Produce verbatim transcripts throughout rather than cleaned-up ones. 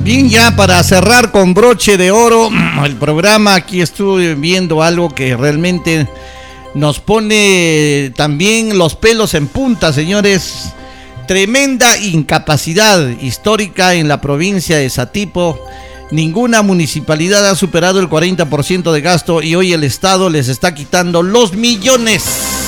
Bien, ya para cerrar con broche de oro el programa, aquí estuve viendo algo que realmente nos pone también los pelos en punta, señores. Tremenda incapacidad histórica en la provincia de Satipo. Ninguna municipalidad ha superado el cuarenta por ciento de gasto y hoy el Estado les está quitando los millones.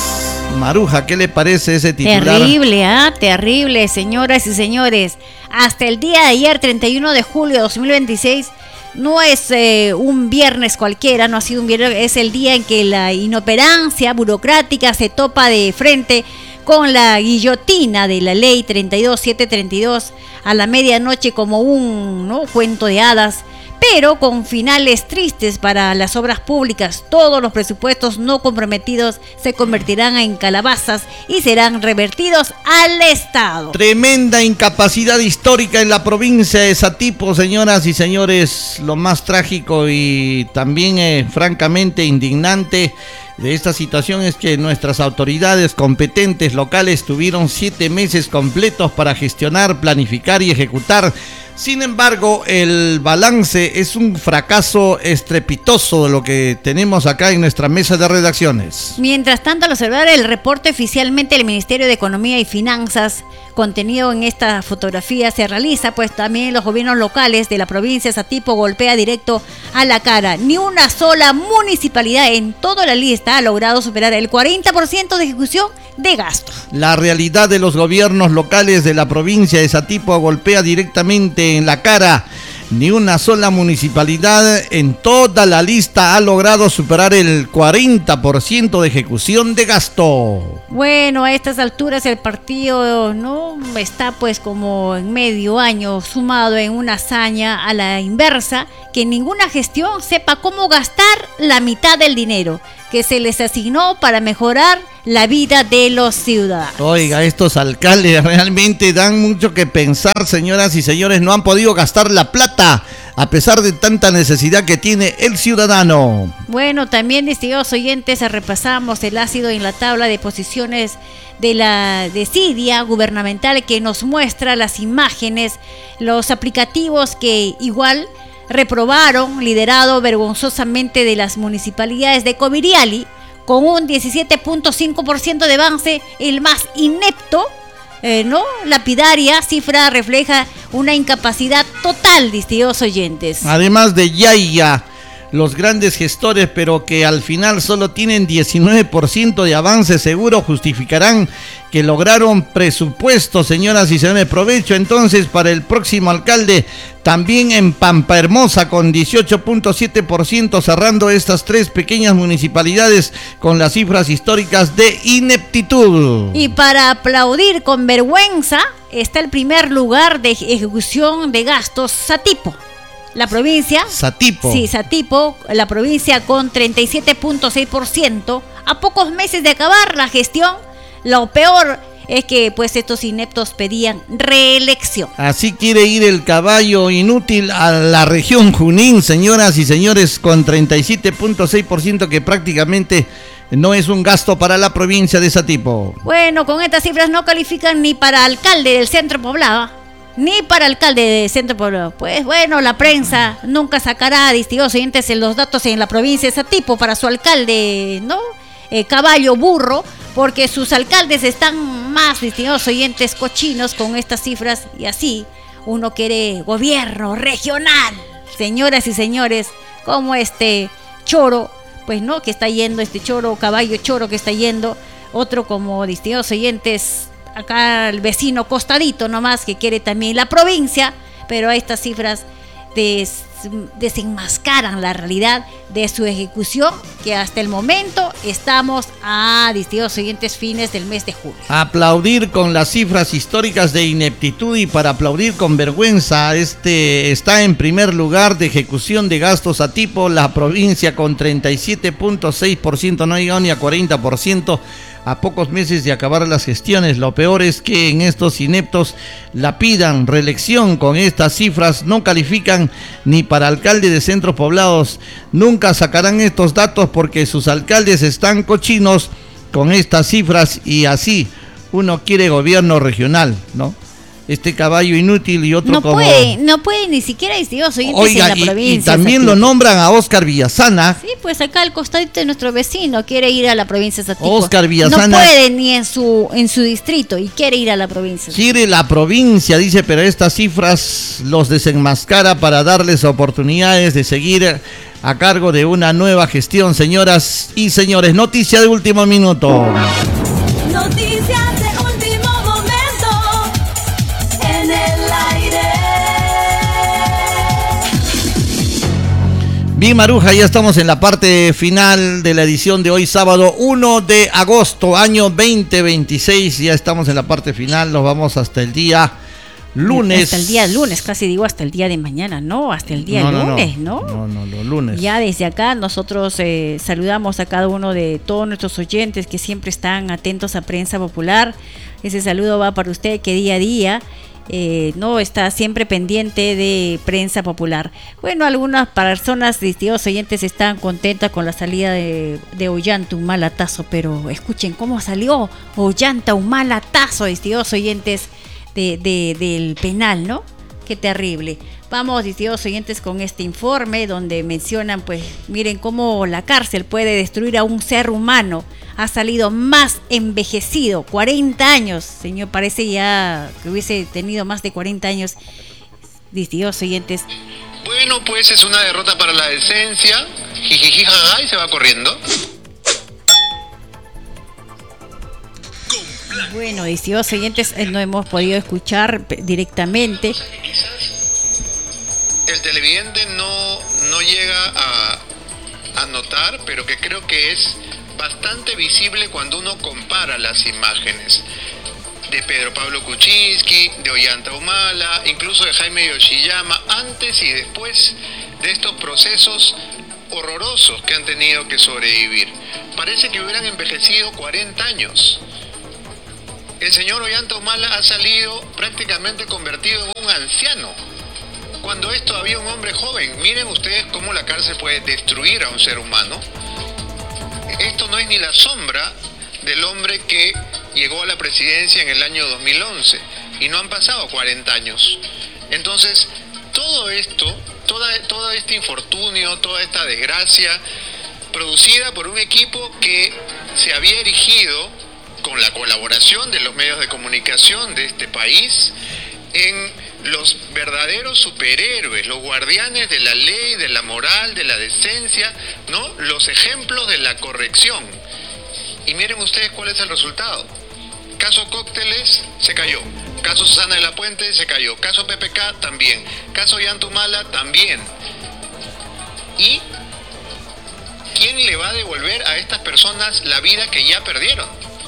Maruja, ¿qué le parece ese titular? Terrible, ¿ah? ¿eh? Terrible, señoras y señores. Hasta el día de ayer, treinta y uno de julio de dos mil veintiséis, no es eh, un viernes cualquiera, no ha sido un viernes, es el día en que la inoperancia burocrática se topa de frente con la guillotina de la ley treinta y dos mil setecientos treinta y dos a la medianoche como un ¿no? cuento de hadas, pero con finales tristes para las obras públicas. Todos los presupuestos no comprometidos se convertirán en calabazas y serán revertidos al Estado. Tremenda incapacidad histórica en la provincia de Satipo, señoras y señores. Lo más trágico y también eh, francamente indignante de esta situación es que nuestras autoridades competentes locales tuvieron siete meses completos para gestionar, planificar y ejecutar. Sin embargo, el balance es un fracaso estrepitoso de lo que tenemos acá en nuestra mesa de redacciones. Mientras tanto, al observar el reporte oficialmente del Ministerio de Economía y Finanzas, contenido en esta fotografía, se realiza, pues también los gobiernos locales de la provincia de Satipo golpea directo a la cara. Ni una sola municipalidad en toda la lista ha logrado superar el cuarenta por ciento de ejecución de gasto. La realidad de los gobiernos locales de la provincia de Satipo golpea directamente en la cara. Ni una sola municipalidad en toda la lista ha logrado superar el cuarenta por ciento de ejecución de gasto. Bueno, a estas alturas el partido no está pues como en medio año sumado en una hazaña a la inversa, que ninguna gestión sepa cómo gastar la mitad del dinero que se les asignó para mejorar la vida de los ciudadanos. Oiga, estos alcaldes realmente dan mucho que pensar, señoras y señores. No han podido gastar la plata a pesar de tanta necesidad que tiene el ciudadano. Bueno, también, distinguidos oyentes, repasamos el ácido en la tabla de posiciones de la desidia gubernamental que nos muestra las imágenes, los aplicativos que igual reprobaron, liderado vergonzosamente de las municipalidades de Coviriali, con un diecisiete punto cinco por ciento de avance, el más inepto, eh, ¿no? lapidaria cifra refleja una incapacidad total, distinguidos oyentes. Además de Yaya, los grandes gestores, pero que al final solo tienen diecinueve por ciento de avance, seguro justificarán que lograron presupuesto, señoras y señores. Provecho entonces para el próximo alcalde, también en Pampa Hermosa, con dieciocho punto siete por ciento, cerrando estas tres pequeñas municipalidades con las cifras históricas de ineptitud. Y para aplaudir con vergüenza está el primer lugar de ejecución de gastos, Satipo. La provincia, Satipo. Sí, Satipo, la provincia con treinta y siete punto seis por ciento. A pocos meses de acabar la gestión, lo peor es que pues estos ineptos pedían reelección. Así quiere ir el caballo inútil a la región Junín, señoras y señores, con treinta y siete punto seis por ciento, que prácticamente no es un gasto para la provincia de Satipo. Bueno, con estas cifras no califican ni para alcalde del centro poblado, ni para alcalde de Centro Poblado. Pues bueno, la prensa nunca sacará, distinguidos oyentes, en los datos en la provincia de Satipo para su alcalde, ¿no? Eh, caballo burro, porque sus alcaldes están más, distinguidos oyentes, cochinos con estas cifras, y así uno quiere gobierno regional, señoras y señores, como este choro, pues no, que está yendo, este choro, caballo choro que está yendo, otro como, distinguidos oyentes, acá el vecino costadito nomás, que quiere también la provincia, pero estas cifras des, desenmascaran la realidad de su ejecución, que hasta el momento estamos a, distinguidos siguientes fines del mes de julio. Aplaudir con las cifras históricas de ineptitud, y para aplaudir con vergüenza, este está en primer lugar de ejecución de gastos Satipo, la provincia con treinta y siete punto seis por ciento, no ha llegado ni a cuarenta por ciento. A pocos meses de acabar las gestiones. Lo peor es que en estos ineptos la pidan reelección. Con estas cifras no califican ni para alcalde de centros poblados. Nunca sacarán estos datos porque sus alcaldes están cochinos con estas cifras, y así uno quiere gobierno regional, ¿no? este caballo inútil y otro no como... puede, no puede ni siquiera distinguirse oyentes Oiga, en la y, provincia. y también Satipo. lo nombran a Oscar Villasana. Sí, pues acá al costadito de nuestro vecino quiere ir a la provincia de Satipo. Oscar Villasana. No puede ni en su en su distrito y quiere ir a la provincia. Quiere la provincia, dice, pero estas cifras los desenmascara para darles oportunidades de seguir a cargo de una nueva gestión, señoras y señores. Noticia de último minuto. Noticias de último momento en el aire. Bien, Maruja, ya estamos en la parte final de la edición de hoy, sábado uno de agosto, año veinte veintiséis. Ya estamos en la parte final, nos vamos hasta el día lunes. Hasta el día lunes, casi digo hasta el día de mañana, no, hasta el día no, no, lunes, no, ¿no? No, no, no, lunes. Ya desde acá nosotros eh, saludamos a cada uno de todos nuestros oyentes que siempre están atentos a Prensa Popular. Ese saludo va para usted que día a día eh, no está siempre pendiente de Prensa Popular. Bueno, algunas personas, distinguidos oyentes, están contentas con la salida de, de Ollanta, un malatazo, pero escuchen cómo salió Ollanta, un malatazo, distinguidos oyentes, de, de, del penal, ¿no? Qué terrible. Vamos, distinguidos oyentes, con este informe donde mencionan, pues, miren cómo la cárcel puede destruir a un ser humano. Ha salido más envejecido, cuarenta años, señor, parece ya que hubiese tenido más de cuarenta años, distinguidos oyentes. Bueno, pues es una derrota para la decencia, jijiji, jaja, y se va corriendo. Bueno, distinguidos oyentes, eh, no hemos podido escuchar directamente. El televidente no, no llega a, a notar, pero que creo que es bastante visible cuando uno compara las imágenes de Pedro Pablo Kuczynski, de Ollanta Humala, incluso de Jaime Yoshiyama, antes y después de estos procesos horrorosos que han tenido que sobrevivir. Parece que hubieran envejecido cuarenta años. El señor Ollanta Humala ha salido prácticamente convertido en un anciano, cuando es todavía un hombre joven. Miren ustedes cómo la cárcel puede destruir a un ser humano. Esto no es ni la sombra del hombre que llegó a la presidencia en el año dos mil once, y no han pasado cuarenta años. Entonces, todo esto, toda, todo este infortunio, toda esta desgracia, producida por un equipo que se había erigido con la colaboración de los medios de comunicación de este país en los verdaderos superhéroes, los guardianes de la ley, de la moral, de la decencia, ¿no? Los ejemplos de la corrección. Y miren ustedes cuál es el resultado. Caso Cócteles se cayó, caso Susana de la Puente se cayó, caso P P K también, caso Ollanta Humala también. ¿Y quién le va a devolver a estas personas la vida que ya perdieron?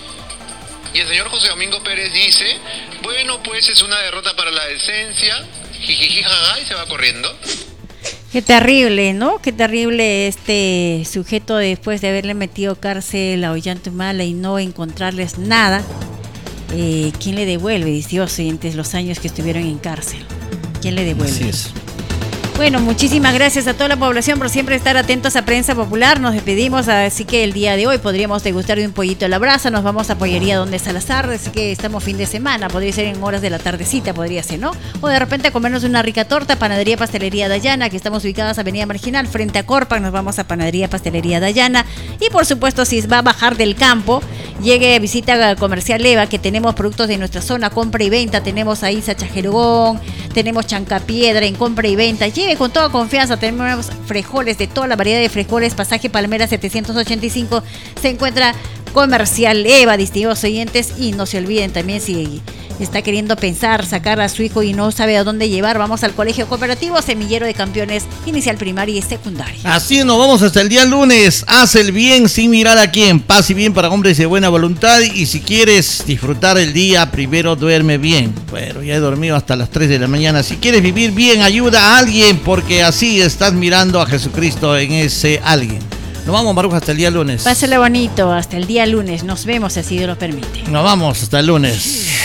Y el señor José Domingo Pérez dice, bueno, pues es una derrota para la decencia, jijiji, jaja, y se va corriendo. Qué terrible, ¿no? Qué terrible este sujeto después de haberle metido cárcel a Ollanta Humala y no encontrarles nada. Eh, ¿Quién le devuelve, distinguidos oyentes, los años que estuvieron en cárcel? ¿Quién le devuelve? Así es. Bueno, muchísimas gracias a toda la población por siempre estar atentos a Prensa Popular. Nos despedimos, así que el día de hoy podríamos degustar de un pollito a la brasa. Nos vamos a Pollería Donde Salazar, así que estamos fin de semana. Podría ser en horas de la tardecita, podría ser, ¿no? O de repente comernos una rica torta. Panadería Pastelería Dayana, que estamos ubicadas Avenida Marginal, frente a Corpac. Nos vamos a Panadería Pastelería Dayana. Y por supuesto, si va a bajar del campo, llegue, visita Comercial Eva, que tenemos productos de nuestra zona, compra y venta. Tenemos ahí Sachajerugón, tenemos Chancapiedra en compra y venta. Llegue con toda confianza, tenemos frijoles de toda la variedad de frijoles. Pasaje Palmera setecientos ochenta y cinco, se encuentra Comercial Eva, distinguidos oyentes. Y no se olviden también, si está queriendo pensar sacar a su hijo y no sabe a dónde llevar, vamos al Colegio Cooperativo Semillero de Campeones, inicial, primaria y secundaria. Así nos vamos hasta el día lunes. Haz el bien sin mirar a quién. Paz y bien para hombres de buena voluntad. Y si quieres disfrutar el día, primero duerme bien. Bueno, ya he dormido hasta las tres de la mañana. Si quieres vivir bien, ayuda a alguien, porque así estás mirando a Jesucristo en ese alguien. Nos vamos, Maruja, hasta el día lunes. Pásale bonito, hasta el día lunes. Nos vemos, si así Dios lo permite. Nos vamos hasta el lunes.